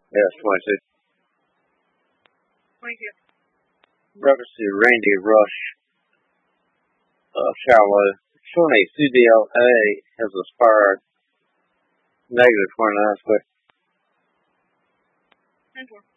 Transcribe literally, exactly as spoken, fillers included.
Yes, twenty-two. twenty-two. Reference to Randy Rush, uh, Shallow. Showing a C B L A has expired. Negative twenty-nine. ten four.